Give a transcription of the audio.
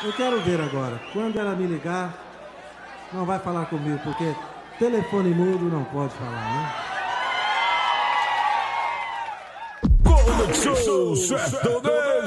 Eu quero ver agora. Quando ela me ligar, não vai falar comigo, porque telefone mudo não pode falar, né? Conexão Sertaneja.